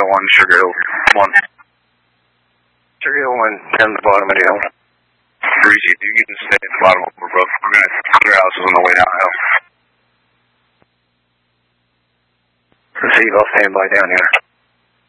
Hill 1, Sugar Hill 1. Sugar Hill 1, down the bottom of the hill. Breezy, you can stay at the bottom of the roof. We're going to clear houses on the way downhill. Receive, I'll stand by down here.